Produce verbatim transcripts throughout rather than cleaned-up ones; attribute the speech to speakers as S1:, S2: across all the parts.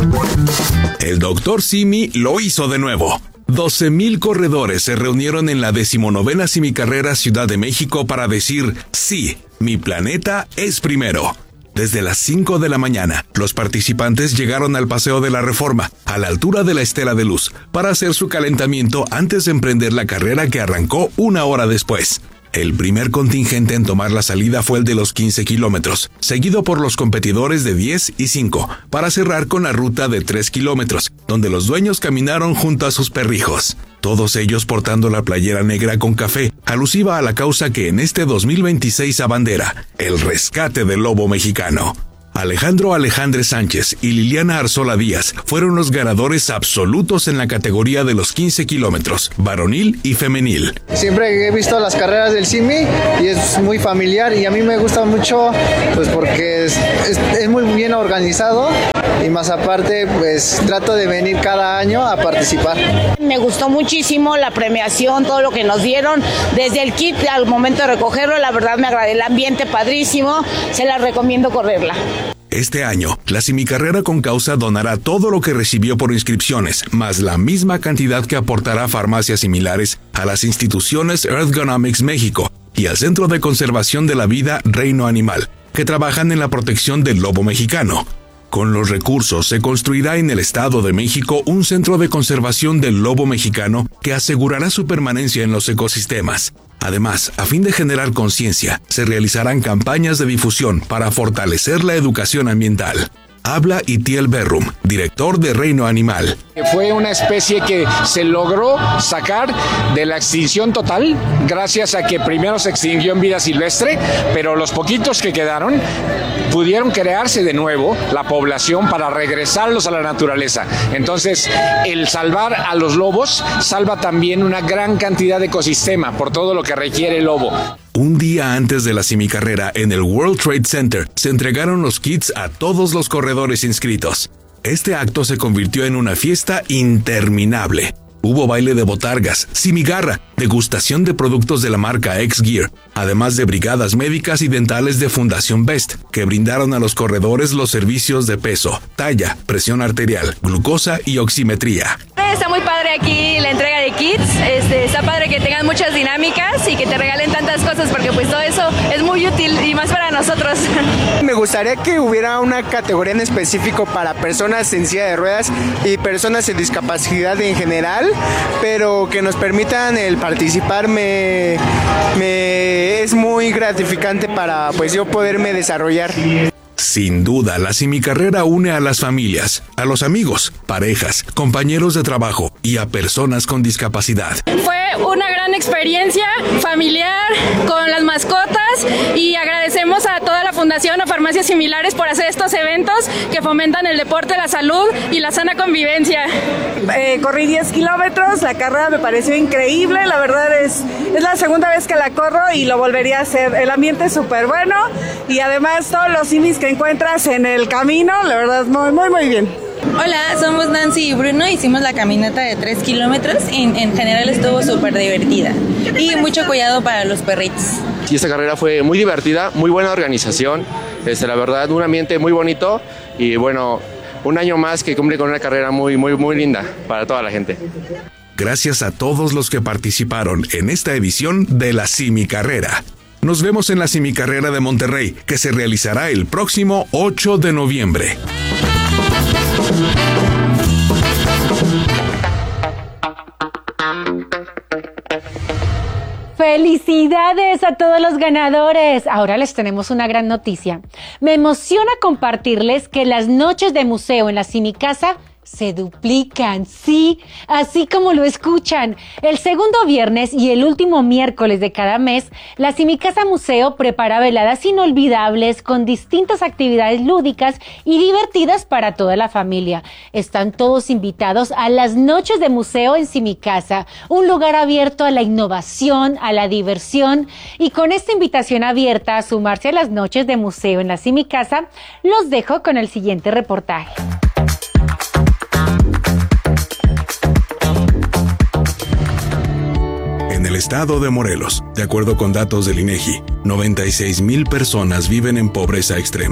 S1: El doctor Simi lo hizo de nuevo. doce mil corredores se reunieron en la decimonovena Simicarrera Ciudad de México para decir, sí, mi planeta es primero. Desde las cinco de la mañana, los participantes llegaron al Paseo de la Reforma, a la altura de la Estela de Luz, para hacer su calentamiento antes de emprender la carrera que arrancó una hora después. El primer contingente en tomar la salida fue el de los quince kilómetros, seguido por los competidores de diez y cinco, para cerrar con la ruta de tres kilómetros, donde los dueños caminaron junto a sus perrijos. Todos ellos portando la playera negra con café, alusiva a la causa que en este dos mil veintiséis abandera, el rescate del lobo mexicano. Alejandro Alejandre Sánchez y Liliana Arzola Díaz fueron los ganadores absolutos en la categoría de los quince kilómetros, varonil y femenil.
S2: Siempre he visto las carreras del Simi y es muy familiar y a mí me gusta mucho pues porque es, es, es muy bien organizado y más aparte pues trato de venir cada año a participar.
S3: Me gustó muchísimo la premiación, todo lo que nos dieron, desde el kit al momento de recogerlo, la verdad me agradé, el ambiente padrísimo, se la recomiendo correrla.
S1: Este año, la Simicarrera con Causa donará todo lo que recibió por inscripciones, más la misma cantidad que aportará farmacias similares a las instituciones Earthgonomics México y al Centro de Conservación de la Vida Reino Animal, que trabajan en la protección del lobo mexicano. Con los recursos se construirá en el Estado de México un centro de conservación del lobo mexicano que asegurará su permanencia en los ecosistemas. Además, a fin de generar conciencia, se realizarán campañas de difusión para fortalecer la educación ambiental. Habla Itiel Berrum, director de Reino Animal.
S4: Fue una especie que se logró sacar de la extinción total gracias a que primero se extinguió en vida silvestre, pero los poquitos que quedaron pudieron crearse de nuevo la población para regresarlos a la naturaleza. Entonces, el salvar a los lobos salva también una gran cantidad de ecosistema por todo lo que requiere el lobo.
S1: Un día antes de la Simicarrera en el World Trade Center, se entregaron los kits a todos los corredores inscritos. Este acto se convirtió en una fiesta interminable. Hubo baile de botargas, simigarra, degustación de productos de la marca X-Gear, además de brigadas médicas y dentales de Fundación Best, que brindaron a los corredores los servicios de peso, talla, presión arterial, glucosa y oximetría.
S5: Está muy padre aquí la entrega de kits, este, está padre que tengan muchas dinámicas y que te regalen tantas cosas porque pues todo eso es muy útil y más para nosotros.
S6: Me gustaría que hubiera una categoría en específico para personas en silla de ruedas y personas en discapacidad en general, pero que nos permitan el participar me, me es muy gratificante para pues yo poderme desarrollar.
S1: Sin duda, la Simicarrera une a las familias, a los amigos, parejas, compañeros de trabajo y a personas con discapacidad.
S5: Fue una gran experiencia familiar con las mascotas y agradecemos a toda la Fundación a Farmacias Similares por hacer estos eventos que fomentan el deporte, la salud y la sana convivencia.
S7: Eh, corrí diez kilómetros, la carrera me pareció increíble, la verdad es, es la segunda vez que la corro y lo volvería a hacer. El ambiente es súper bueno y además todos los simis que encuentras en el camino, la verdad, muy, muy, muy bien.
S8: Hola, somos Nancy y Bruno, hicimos la caminata de tres kilómetros y en general estuvo súper divertida y mucho cuidado para los perritos.
S9: Y esta carrera fue muy divertida, muy buena organización, este, la verdad, un ambiente muy bonito y bueno, un año más que cumple con una carrera muy, muy, muy linda para toda la gente.
S1: Gracias a todos los que participaron en esta edición de la Simicarrera. Nos vemos en la Simicarrera de Monterrey, que se realizará el próximo ocho de noviembre.
S10: ¡Felicidades a todos los ganadores! Ahora les tenemos una gran noticia. Me emociona compartirles que las noches de museo en la Simicasa se duplican, sí, así como lo escuchan. El segundo viernes y el último miércoles de cada mes, la Simicasa Museo prepara veladas inolvidables con distintas actividades lúdicas y divertidas para toda la familia. Están todos invitados a las noches de museo en Simicasa, un lugar abierto a la innovación, a la diversión, y con esta invitación abierta a sumarse a las noches de museo en la Simicasa, los dejo con el siguiente reportaje.
S1: En el estado de Morelos, de acuerdo con datos del INEGI, noventa y seis mil personas viven en pobreza extrema.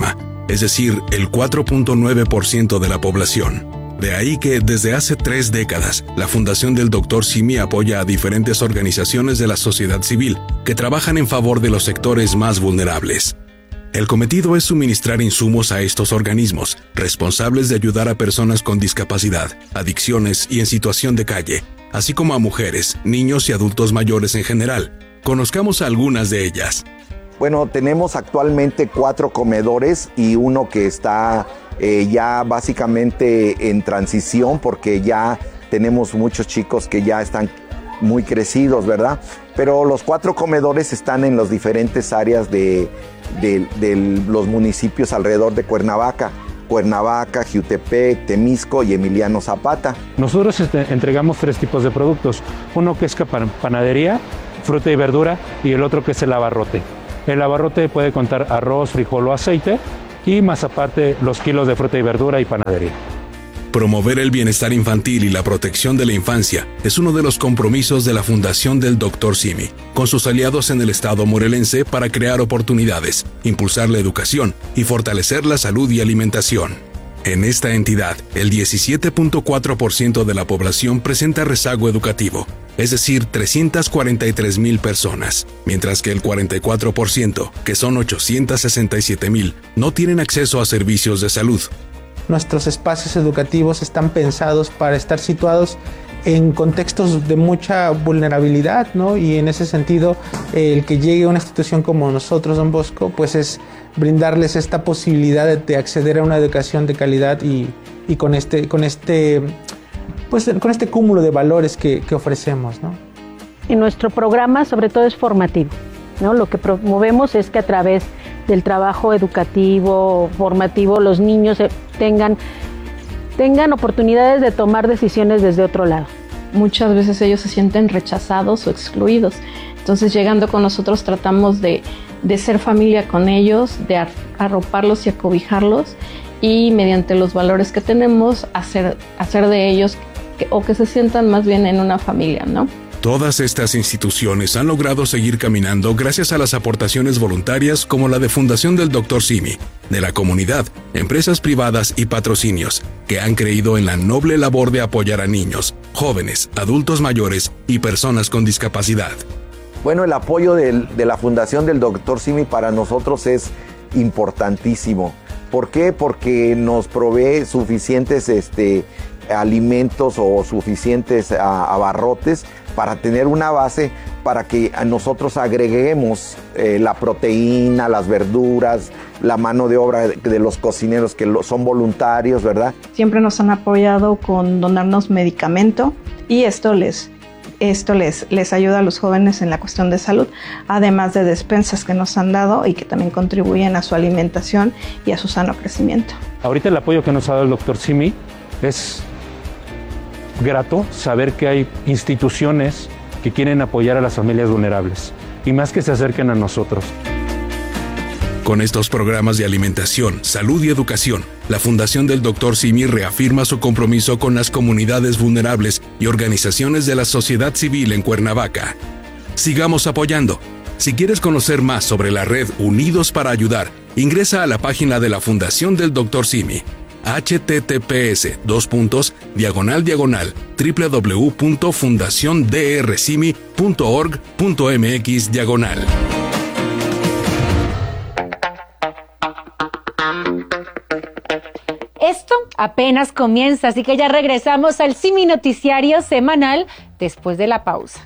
S1: es decir, el cuatro punto nueve por ciento de la población. De ahí que desde hace tres décadas, la Fundación del doctor Simi apoya a diferentes organizaciones de la sociedad civil que trabajan en favor de los sectores más vulnerables. El cometido es suministrar insumos a estos organismos, responsables de ayudar a personas con discapacidad, adicciones y en situación de calle, así como a mujeres, niños y adultos mayores en general. Conozcamos algunas de ellas.
S11: Bueno, tenemos actualmente cuatro comedores y uno que está eh, ya básicamente en transición porque ya tenemos muchos chicos que ya están muy crecidos, ¿verdad? Pero los cuatro comedores están en las diferentes áreas de, de, de los municipios alrededor de Cuernavaca. Cuernavaca, Jiutepec, Temisco y Emiliano Zapata.
S12: Nosotros este, entregamos tres tipos de productos. Uno que es panadería, fruta y verdura, y el otro que es el abarrote. El abarrote puede contar arroz, frijol o aceite, y más aparte los kilos de fruta y verdura y panadería.
S1: Promover el bienestar infantil y la protección de la infancia es uno de los compromisos de la Fundación del doctor Simi, con sus aliados en el estado morelense para crear oportunidades, impulsar la educación y fortalecer la salud y alimentación. En esta entidad, el diecisiete punto cuatro por ciento de la población presenta rezago educativo, es decir, trescientas cuarenta y tres mil personas, mientras que el cuarenta y cuatro por ciento, que son ochocientas sesenta y siete mil, no tienen acceso a servicios de salud.
S13: Nuestros espacios educativos están pensados para estar situados en contextos de mucha vulnerabilidad, ¿no? Y en ese sentido, el que llegue a una institución como nosotros, Don Bosco, pues es brindarles esta posibilidad de, de acceder a una educación de calidad y, y con este, con este, pues, con este cúmulo de valores que, que ofrecemos, ¿no?
S14: Y nuestro programa sobre todo es formativo, ¿no? Lo que promovemos es que a través del trabajo educativo, formativo, los niños tengan, tengan oportunidades de tomar decisiones desde otro lado.
S15: Muchas veces ellos se sienten rechazados o excluidos, entonces llegando con nosotros tratamos de, de ser familia con ellos, de arroparlos y acobijarlos y mediante los valores que tenemos hacer, hacer de ellos que, o que se sientan más bien en una familia, ¿no?
S1: Todas estas instituciones han logrado seguir caminando gracias a las aportaciones voluntarias como la de Fundación del doctor Simi, de la comunidad, empresas privadas y patrocinios, que han creído en la noble labor de apoyar a niños, jóvenes, adultos mayores y personas con discapacidad.
S11: Bueno, el apoyo del, de la Fundación del doctor Simi para nosotros es importantísimo. ¿Por qué? Porque nos provee suficientes este, alimentos o suficientes a, abarrotes para tener una base para que a nosotros agreguemos eh, la proteína, las verduras, la mano de obra de, de los cocineros que lo, son voluntarios, ¿verdad?
S15: Siempre nos han apoyado con donarnos medicamento y esto les, esto les, les ayuda a los jóvenes en la cuestión de salud, además de despensas que nos han dado y que también contribuyen a su alimentación y a su sano crecimiento.
S12: Ahorita el apoyo que nos ha dado el doctor Simi es grato saber que hay instituciones que quieren apoyar a las familias vulnerables y más que se acerquen a nosotros.
S1: Con estos programas de alimentación, salud y educación, la Fundación del doctor Simi reafirma su compromiso con las comunidades vulnerables y organizaciones de la sociedad civil en Cuernavaca. Sigamos apoyando. Si quieres conocer más sobre la red Unidos para Ayudar, ingresa a la página de la Fundación del doctor Simi. https dos puntos diagonal diagonal w w w punto fundación d r simi punto org punto m x diagonal.
S10: Esto apenas comienza, así que ya regresamos al Simi Noticiario semanal después de la pausa.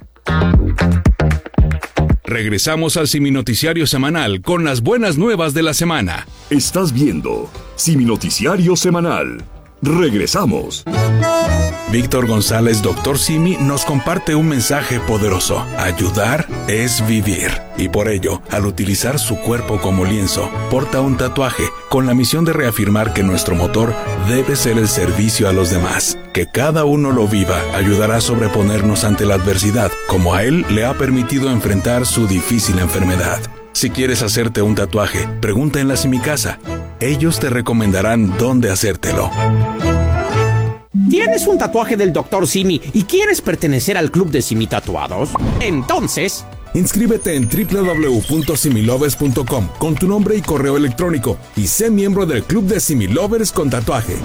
S1: Regresamos al Simi Noticiario semanal con las buenas nuevas de la semana.
S16: Estás viendo Simi Noticiario semanal. Regresamos.
S1: Víctor González, doctor Simi, nos comparte un mensaje poderoso. Ayudar es vivir. Y por ello, al utilizar su cuerpo como lienzo, porta un tatuaje con la misión de reafirmar que nuestro motor debe ser el servicio a los demás. Que cada uno lo viva ayudará a sobreponernos ante la adversidad, como a él le ha permitido enfrentar su difícil enfermedad. Si quieres hacerte un tatuaje, pregunta en la Simicasa. Ellos te recomendarán dónde hacértelo.
S17: ¿Tienes un tatuaje del doctor Simi y quieres pertenecer al club de Simi Tatuados? Entonces,
S1: Inscríbete en doble u doble u doble u punto similovers punto com con tu nombre y correo electrónico y sé miembro del club de Similovers con tatuaje.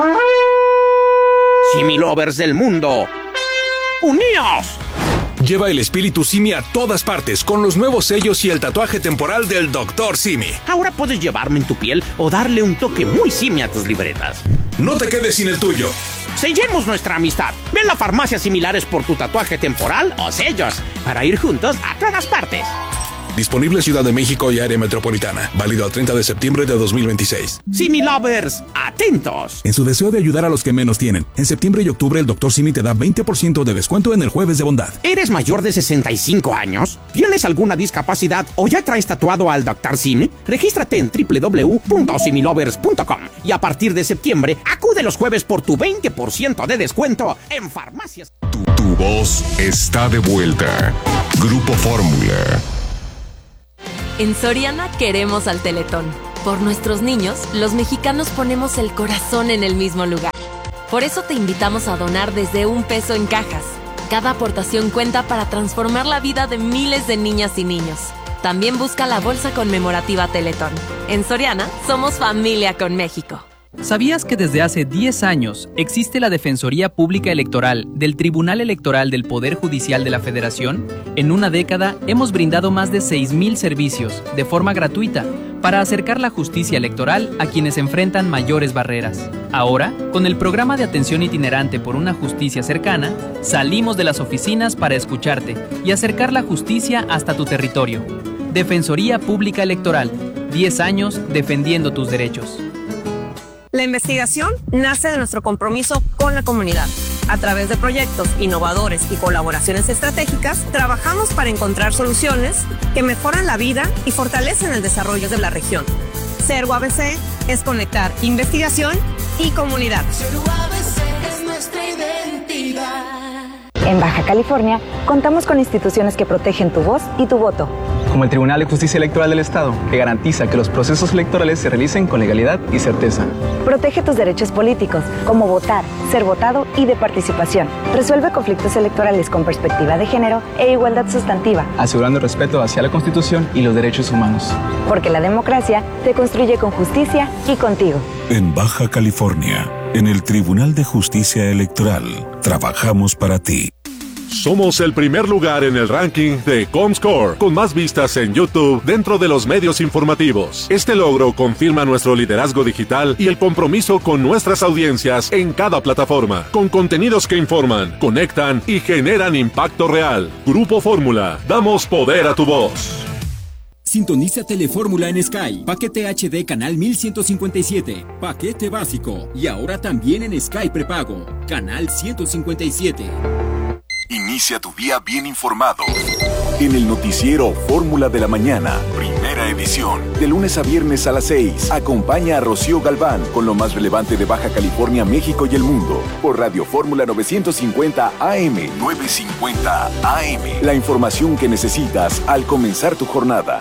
S17: Similovers del mundo, ¡uníos!
S1: Lleva el espíritu Simi a todas partes con los nuevos sellos y el tatuaje temporal del doctor Simi.
S17: Ahora puedes llevarme en tu piel o darle un toque muy Simi a tus libretas.
S1: No te quedes sin el tuyo.
S17: Sellemos nuestra amistad. Ven a Farmacias Similares por tu tatuaje temporal o sellos para ir juntos a todas partes.
S1: Disponible Ciudad de México y área metropolitana. Válido al treinta de septiembre de dos mil veintiséis.
S17: Similovers, atentos.
S1: En su deseo de ayudar a los que menos tienen, en septiembre y octubre el doctor Simi te da veinte por ciento de descuento en el Jueves de Bondad.
S17: ¿Eres mayor de sesenta y cinco años? ¿Tienes alguna discapacidad o ya traes tatuado al doctor Simi? Regístrate en doble u doble u doble u punto similovers punto com y a partir de septiembre acude los jueves por tu veinte por ciento de descuento en farmacias.
S16: Tu, tu voz está de vuelta. Grupo Fórmula.
S18: En Soriana queremos al Teletón. Por nuestros niños, los mexicanos ponemos el corazón en el mismo lugar. Por eso te invitamos a donar desde un peso en cajas. Cada aportación cuenta para transformar la vida de miles de niñas y niños. También busca la bolsa conmemorativa Teletón. En Soriana, somos familia con México.
S19: ¿Sabías que desde hace diez años existe la Defensoría Pública Electoral del Tribunal Electoral del Poder Judicial de la Federación? En una década hemos brindado más de seis mil servicios de forma gratuita para acercar la justicia electoral a quienes enfrentan mayores barreras. Ahora, con el programa de atención itinerante por una justicia cercana, salimos de las oficinas para escucharte y acercar la justicia hasta tu territorio. Defensoría Pública Electoral, diez años defendiendo tus derechos.
S20: La investigación nace de nuestro compromiso con la comunidad. A través de proyectos innovadores y colaboraciones estratégicas, trabajamos para encontrar soluciones que mejoran la vida y fortalecen el desarrollo de la región. Ser U A B C es conectar investigación y comunidad.
S21: Ser U A B C es nuestra identidad.
S22: En Baja California, contamos con instituciones que protegen tu voz y tu voto.
S23: Como el Tribunal de Justicia Electoral del Estado, que garantiza que los procesos electorales se realicen con legalidad y certeza.
S22: Protege tus derechos políticos, como votar, ser votado y de participación. Resuelve conflictos electorales con perspectiva de género e igualdad sustantiva.
S23: Asegurando el respeto hacia la Constitución y los derechos humanos.
S22: Porque la democracia se construye con justicia y contigo.
S16: En Baja California, en el Tribunal de Justicia Electoral, trabajamos para ti.
S24: Somos el primer lugar en el ranking de Comscore, con más vistas en YouTube dentro de los medios informativos. Este logro confirma nuestro liderazgo digital y el compromiso con nuestras audiencias en cada plataforma, con contenidos que informan, conectan y generan impacto real. Grupo Fórmula, damos poder a tu voz.
S25: Sintoniza Telefórmula en Sky, paquete H D canal mil ciento cincuenta y siete, paquete básico y ahora también en Sky prepago, canal ciento cincuenta y siete.
S16: Inicia tu día bien informado. En el noticiero Fórmula de la Mañana, primera edición. De lunes a viernes a las seis. Acompaña a Rocío Galván con lo más relevante de Baja California, México y el mundo. Por Radio Fórmula novecientos cincuenta A M. novecientos cincuenta A M. La información que necesitas al comenzar tu jornada.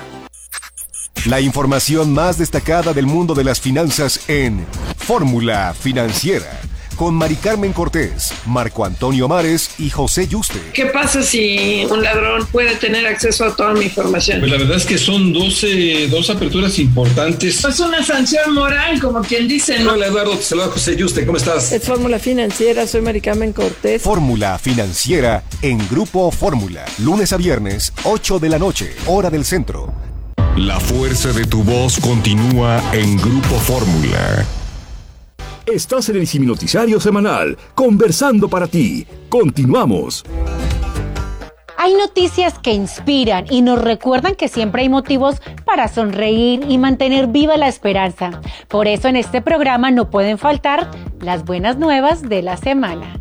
S26: La información más destacada del mundo de las finanzas en Fórmula Financiera. Con Mari Carmen Cortés, Marco Antonio Mares y José Yuste.
S27: ¿Qué pasa si un ladrón puede tener acceso a toda mi información?
S28: Pues la verdad es que son doce, dos aperturas importantes.
S27: Es una sanción moral, como quien dice, ¿no?
S28: Hola Eduardo, te saluda José Yuste, ¿cómo estás?
S27: Es Fórmula Financiera, soy Mari Carmen Cortés.
S26: Fórmula Financiera en Grupo Fórmula. Lunes a viernes, ocho de la noche, hora del centro.
S16: La fuerza de tu voz continúa en Grupo Fórmula. Estás en el Siminoticiario Semanal, conversando para ti. Continuamos.
S10: Hay noticias que inspiran y nos recuerdan que siempre hay motivos para sonreír y mantener viva la esperanza. Por eso en este programa no pueden faltar las buenas nuevas de la semana.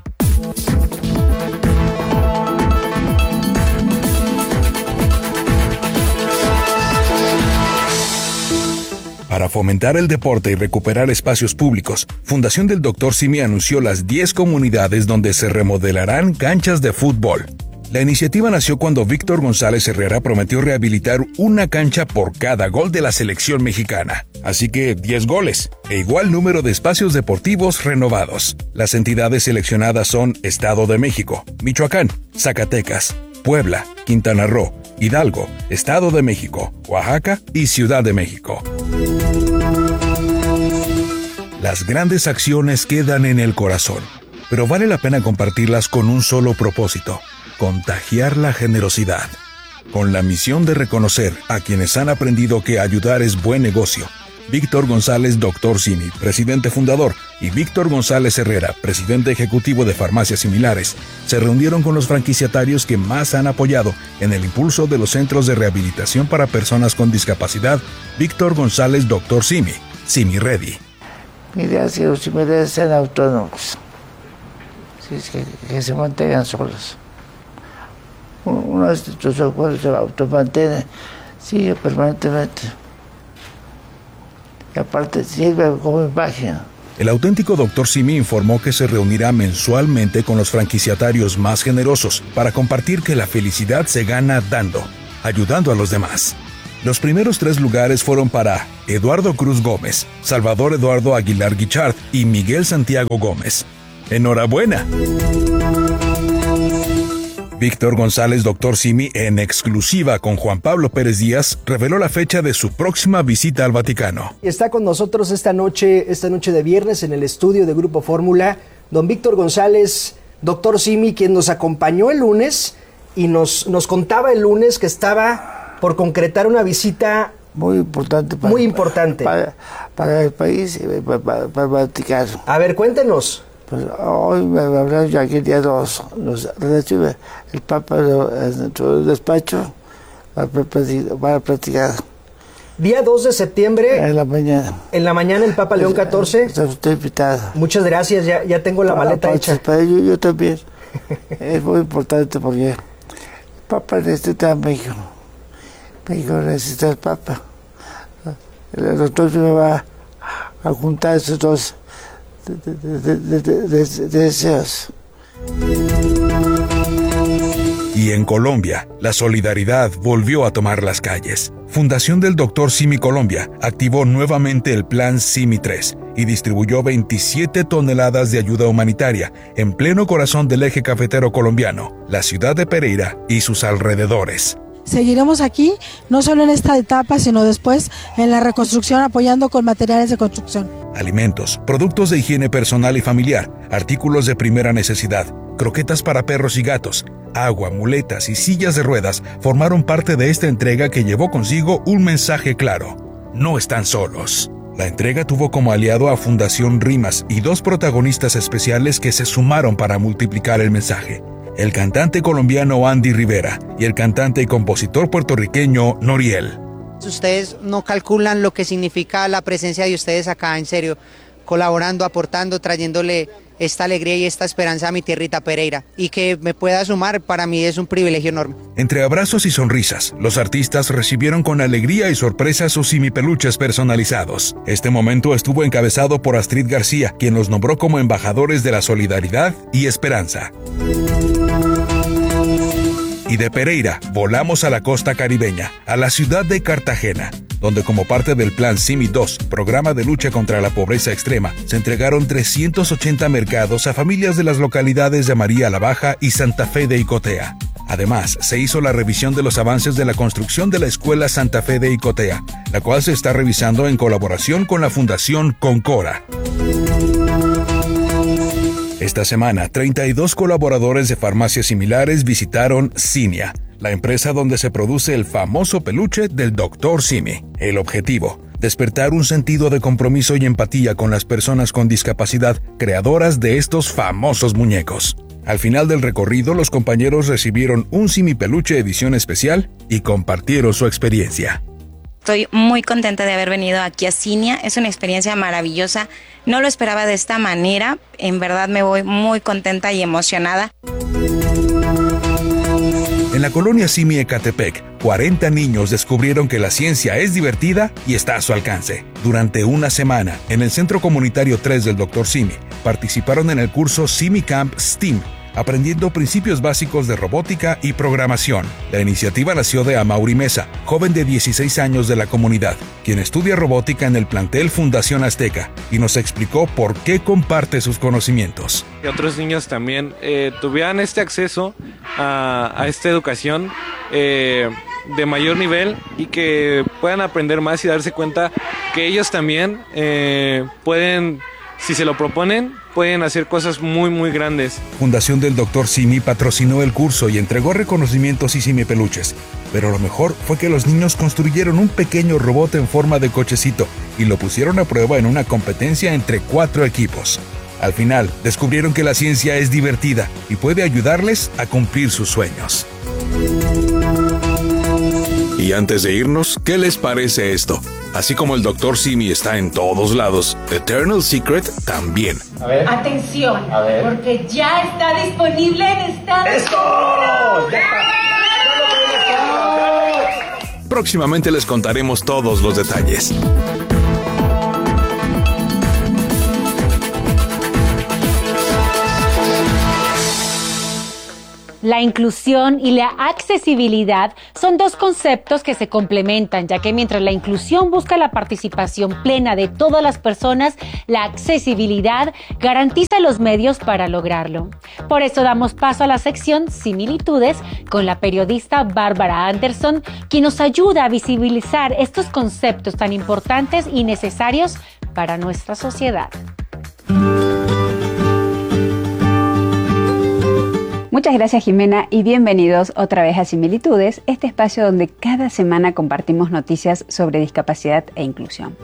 S1: Para fomentar el deporte y recuperar espacios públicos, Fundación del doctor Simi anunció las diez comunidades donde se remodelarán canchas de fútbol. La iniciativa nació cuando Víctor González Herrera prometió rehabilitar una cancha por cada gol de la selección mexicana. Así que diez goles e igual número de espacios deportivos renovados. Las entidades seleccionadas son Estado de México, Michoacán, Zacatecas, Puebla, Quintana Roo, Hidalgo, Estado de México, Oaxaca y Ciudad de México. Las grandes acciones quedan en el corazón, pero vale la pena compartirlas con un solo propósito: contagiar la generosidad. Con la misión de reconocer a quienes han aprendido que ayudar es buen negocio, Víctor González, doctor Simi, presidente fundador, y Víctor González Herrera, presidente ejecutivo de Farmacias Similares, se reunieron con los franquiciatarios que más han apoyado en el impulso de los centros de rehabilitación para personas con discapacidad Víctor González, doctor Simi, Simi Ready.
S2: Mi idea es que los similares sean autónomos, sí, que, que se mantengan solos. Una institución cuando se automantiene, sigue permanentemente. Y aparte sirve como imagen.
S1: El auténtico doctor Simi informó que se reunirá mensualmente con los franquiciatarios más generosos para compartir que la felicidad se gana dando, ayudando a los demás. Los primeros tres lugares fueron para Eduardo Cruz Gómez, Salvador Eduardo Aguilar Guichard y Miguel Santiago Gómez. ¡Enhorabuena! Víctor González, doctor Simi, en exclusiva con Juan Pablo Pérez Díaz, reveló la fecha de su próxima visita al Vaticano.
S3: Está con nosotros esta noche, esta noche de viernes en el estudio de Grupo Fórmula, don Víctor González, doctor Simi, quien nos acompañó el lunes y nos, nos contaba el lunes que estaba por concretar una visita
S2: muy importante para,
S3: muy importante.
S2: para, para el país y para, para, para el Vaticano.
S3: A ver, cuéntenos.
S2: Pues hoy me hablaron ya que el día dos nos recibe el Papa en nuestro despacho para platicar.
S3: Día dos de septiembre.
S2: En la mañana.
S3: En la mañana el Papa León catorce.
S2: Estoy invitado.
S3: Muchas gracias, ya, ya tengo la
S2: para,
S3: maleta
S2: para
S3: hecha.
S2: Para yo, yo también. Es muy importante porque el Papa necesita a México. México necesita al Papa. El doctor me va a juntar esos dos De, de, de, de, de, de deseos.
S1: Y en Colombia, la solidaridad volvió a tomar las calles. Fundación del doctor Simi Colombia activó nuevamente el Plan Simi tres y distribuyó veintisiete toneladas de ayuda humanitaria en pleno corazón del eje cafetero colombiano, la ciudad de Pereira y sus alrededores.
S4: Seguiremos aquí, no solo en esta etapa, sino después en la reconstrucción, apoyando con materiales de construcción.
S1: Alimentos, productos de higiene personal y familiar, artículos de primera necesidad, croquetas para perros y gatos, agua, muletas y sillas de ruedas formaron parte de esta entrega que llevó consigo un mensaje claro: no están solos. La entrega tuvo como aliado a Fundación Rimas y dos protagonistas especiales que se sumaron para multiplicar el mensaje: el cantante colombiano Andy Rivera y el cantante y compositor puertorriqueño Noriel.
S5: Ustedes no calculan lo que significa la presencia de ustedes acá, en serio, colaborando, aportando, trayéndole esta alegría y esta esperanza a mi tierrita Pereira. Y que me pueda sumar, para mí es un privilegio enorme.
S1: Entre abrazos y sonrisas, los artistas recibieron con alegría y sorpresa sus simipeluches personalizados. Este momento estuvo encabezado por Astrid García, quien los nombró como embajadores de la solidaridad y esperanza. Y de Pereira volamos a la costa caribeña, a la ciudad de Cartagena, donde como parte del Plan Simi dos, programa de lucha contra la pobreza extrema, se entregaron trescientos ochenta mercados a familias de las localidades de María la Baja y Santa Fe de Icotea. Además, se hizo la revisión de los avances de la construcción de la Escuela Santa Fe de Icotea, la cual se está revisando en colaboración con la Fundación Concora. Esta semana, treinta y dos colaboradores de farmacias similares visitaron Cinia, la empresa donde se produce el famoso peluche del doctor Simi. El objetivo: despertar un sentido de compromiso y empatía con las personas con discapacidad creadoras de estos famosos muñecos. Al final del recorrido, los compañeros recibieron un Simi Peluche edición especial y compartieron su experiencia.
S6: Estoy muy contenta de haber venido aquí a Cinia, es una experiencia maravillosa, no lo esperaba de esta manera, en verdad me voy muy contenta y emocionada.
S1: En la colonia Simi Ecatepec, cuarenta niños descubrieron que la ciencia es divertida y está a su alcance. Durante una semana, en el Centro Comunitario tres del doctor Simi, participaron en el curso Simi Camp STEAM, aprendiendo principios básicos de robótica y programación. La iniciativa nació de Amaury Mesa, joven de dieciséis años de la comunidad, quien estudia robótica en el plantel Fundación Azteca, y nos explicó por qué comparte sus conocimientos.
S7: Que otros niños también eh, tuvieran este acceso a, a esta educación, eh, de mayor nivel y que puedan aprender más y darse cuenta que ellos también eh, pueden, si se lo proponen, pueden hacer cosas muy muy grandes.
S8: Fundación del doctor Simi patrocinó el curso y entregó reconocimientos y simipeluches, pero lo mejor fue que los niños construyeron un pequeño robot en forma de cochecito y lo pusieron a prueba en una competencia entre cuatro equipos. Al final, descubrieron que la ciencia es divertida y puede ayudarles a cumplir sus sueños.
S1: Y antes de irnos, ¿qué les parece esto? Así como el doctor Simi está en todos lados, Eternal Secret también.
S9: A ver. Atención, a ver. Porque ya está disponible en Estados Unidos.
S1: Próximamente les contaremos todos los detalles.
S10: La inclusión y la accesibilidad son dos conceptos que se complementan, ya que mientras la inclusión busca la participación plena de todas las personas, la accesibilidad garantiza los medios para lograrlo. Por eso damos paso a la sección Similitudes con la periodista Bárbara Anderson, quien nos ayuda a visibilizar estos conceptos tan importantes y necesarios para nuestra sociedad.
S11: Muchas gracias, Jimena, y bienvenidos otra vez a Similitudes, este espacio donde cada semana compartimos noticias sobre discapacidad e inclusión.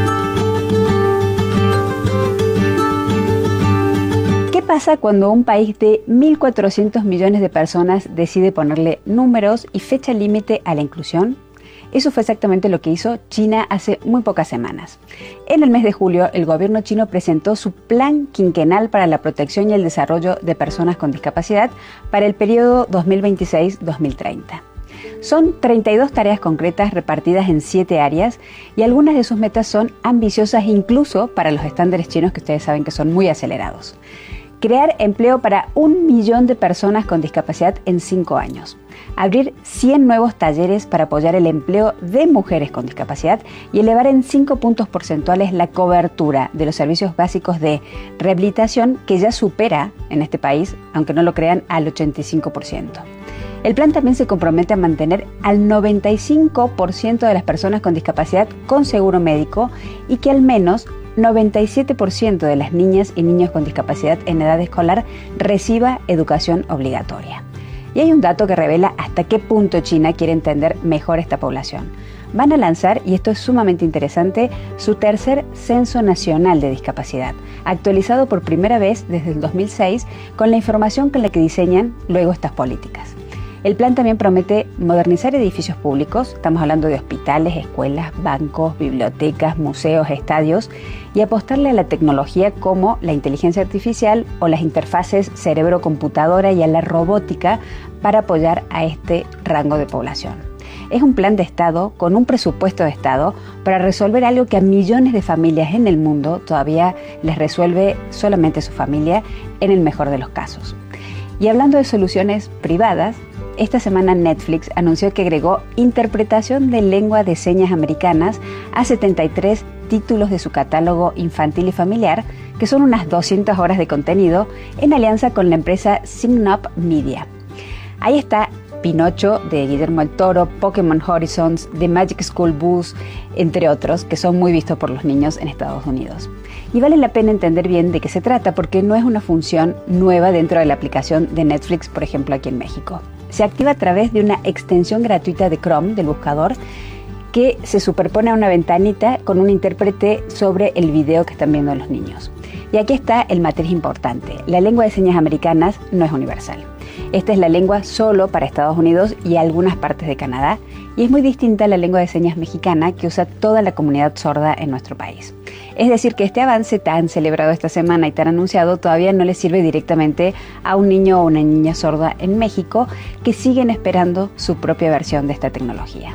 S11: ¿Qué pasa cuando un país de mil cuatrocientos millones de personas decide ponerle números y fecha límite a la inclusión? Eso fue exactamente lo que hizo China hace muy pocas semanas. En el mes de julio, el gobierno chino presentó su plan quinquenal para la protección y el desarrollo de personas con discapacidad para el periodo dos mil veintiséis a dos mil treinta. Son treinta y dos tareas concretas repartidas en siete áreas y algunas de sus metas son ambiciosas incluso para los estándares chinos que ustedes saben que son muy acelerados. Crear empleo para un millón de personas con discapacidad en cinco años. Abrir cien nuevos talleres para apoyar el empleo de mujeres con discapacidad y elevar en cinco puntos porcentuales la cobertura de los servicios básicos de rehabilitación que ya supera en este país, aunque no lo crean, al ochenta y cinco por ciento. El plan también se compromete a mantener al noventa y cinco por ciento de las personas con discapacidad con seguro médico y que al menos noventa y siete por ciento de las niñas y niños con discapacidad en edad escolar reciba educación obligatoria. Y hay un dato que revela hasta qué punto China quiere entender mejor esta población. Van a lanzar, y esto es sumamente interesante, su tercer Censo Nacional de Discapacidad, actualizado por primera vez desde el dos mil seis, con la información con la que diseñan luego estas políticas. El plan también promete modernizar edificios públicos, estamos hablando de hospitales, escuelas, bancos, bibliotecas, museos, estadios, y apostarle a la tecnología como la inteligencia artificial o las interfaces cerebro-computadora y a la robótica para apoyar a este rango de población. Es un plan de Estado con un presupuesto de Estado para resolver algo que a millones de familias en el mundo todavía les resuelve solamente su familia en el mejor de los casos. Y hablando de soluciones privadas, esta semana Netflix anunció que agregó interpretación de lengua de señas americanas a setenta y tres títulos de su catálogo infantil y familiar, que son unas doscientas horas de contenido, en alianza con la empresa Syngnop Media. Ahí está Pinocho de Guillermo del Toro, Pokémon Horizons, The Magic School Bus, entre otros, que son muy vistos por los niños en Estados Unidos. Y vale la pena entender bien de qué se trata, porque no es una función nueva dentro de la aplicación de Netflix, por ejemplo, aquí en México. Se activa a través de una extensión gratuita de Chrome, del buscador, que se superpone a una ventanita con un intérprete sobre el video que están viendo los niños. Y aquí está el matiz importante. La lengua de señas americanas no es universal. Esta es la lengua solo para Estados Unidos y algunas partes de Canadá, y es muy distinta a la lengua de señas mexicana que usa toda la comunidad sorda en nuestro país. Es decir, que este avance tan celebrado esta semana y tan anunciado todavía no le sirve directamente a un niño o una niña sorda en México que siguen esperando su propia versión de esta tecnología.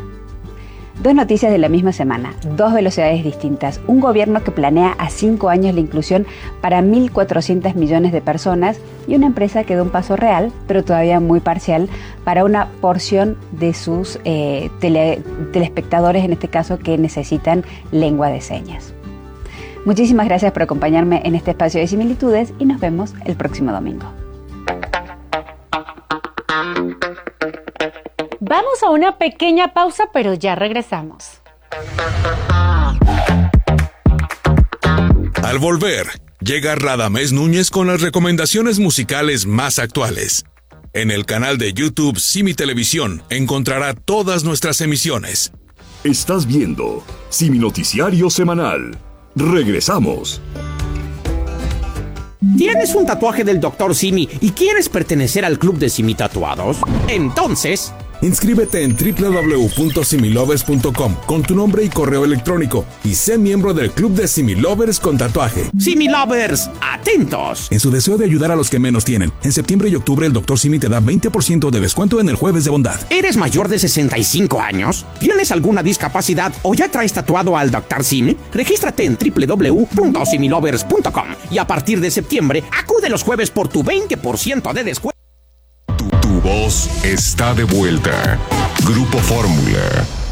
S11: Dos noticias de la misma semana, dos velocidades distintas. Un gobierno que planea a cinco años la inclusión para mil cuatrocientos millones de personas y una empresa que da un paso real, pero todavía muy parcial, para una porción de sus eh, tele, telespectadores, en este caso, que necesitan lengua de señas. Muchísimas gracias por acompañarme en este espacio de similitudes y nos vemos el próximo domingo.
S10: Vamos a una pequeña pausa, pero ya regresamos.
S1: Al volver, llega Radamés Núñez con las recomendaciones musicales más actuales. En el canal de YouTube Simi Televisión encontrará todas nuestras emisiones.
S24: Estás viendo Simi Noticiario Semanal. Regresamos.
S12: ¿Tienes un tatuaje del doctor Simi y quieres pertenecer al club de Simi Tatuados? Entonces,
S1: inscríbete en doble u doble u doble u punto similovers punto com con tu nombre y correo electrónico y sé miembro del club de Similovers con tatuaje.
S12: Similovers, atentos.
S1: En su deseo de ayudar a los que menos tienen, en septiembre y octubre el doctor Simi te da veinte por ciento de descuento en el Jueves de Bondad.
S12: ¿Eres mayor de sesenta y cinco años? ¿Tienes alguna discapacidad o ya traes tatuado al doctor Simi? Regístrate en doble u doble u doble u punto similovers punto com y a partir de septiembre acude los jueves por tu veinte por ciento de descuento.
S26: Tu voz está de vuelta. Grupo Fórmula.